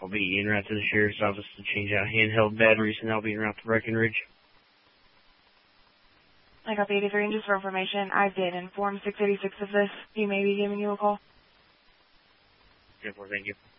I'll be en route to the sheriff's office to change out handheld batteries, and I'll be en route to Breckenridge. I got the 83, and just for information, I did inform 686 of this. He may be giving you a call. 10-4, thank you.